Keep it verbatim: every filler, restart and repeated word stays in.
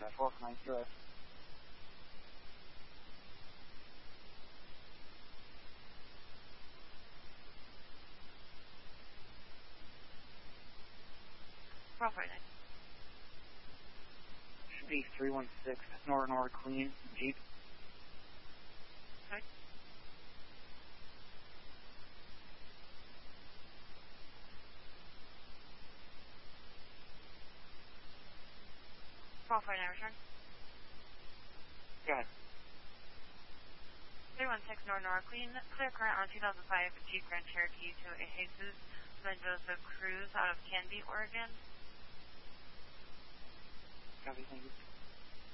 twelve nine Q S. twelve forty-nine. Should be three one six, Nora Nora Queen, Jeep. Sorry? twelve forty-nine, return. Go ahead. three one six Nora Nora Queen, clear current on two thousand five Jeep Grand Cherokee to a Jesus Mendoza Cruz out of Canby, Oregon. Copy, thank you.